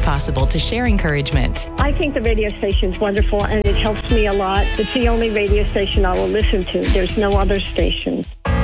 possible to share encouragement. I think the radio station is wonderful, and it helps me a lot. It's the only radio station I will listen to. There's no other station.